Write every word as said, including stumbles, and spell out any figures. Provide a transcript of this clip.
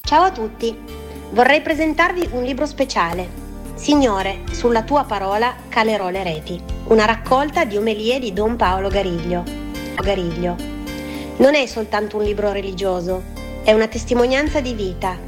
Ciao a tutti, vorrei presentarvi un libro speciale. Signore, sulla tua parola calerò le reti. Una raccolta di omelie di Don Paolo Gariglio. Gariglio. Non è soltanto un libro religioso, è una testimonianza di vita